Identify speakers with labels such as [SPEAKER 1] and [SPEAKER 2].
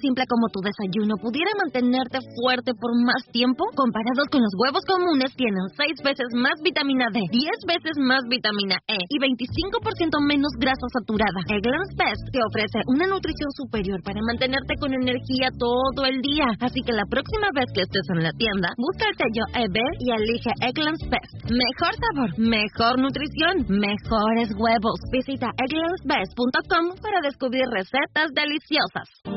[SPEAKER 1] simple como tu desayuno pudiera mantenerte fuerte por más tiempo? Comparados con los huevos comunes, tienen 6 veces más vitamina D, 10 veces más vitamina E y 25% menos grasa saturada. Eggland's Best te ofrece una nutrición superior para mantenerte con energía todo el día. Así que la próxima vez que estés en la tienda, busca el sello EB y elige Eggland's Best. Mejor sabor, mejor nutrición, mejores huevos. Visita egglandsbest.com para descubrir recetas deliciosas.